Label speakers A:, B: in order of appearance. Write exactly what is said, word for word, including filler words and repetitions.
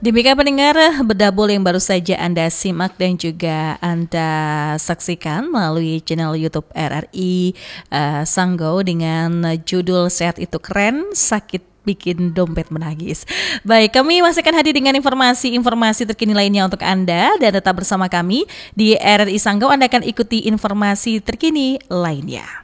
A: Demikian pendengar Bedabul yang baru saja Anda simak dan juga Anda saksikan melalui channel YouTube R R I uh, Sanggo dengan judul Sehat Itu Keren, Sakit Bikin Dompet Menagis. Baik, kami masih akan hadir dengan informasi-informasi terkini lainnya untuk Anda dan tetap bersama kami di R R I Sanggo. Anda akan ikuti informasi terkini lainnya.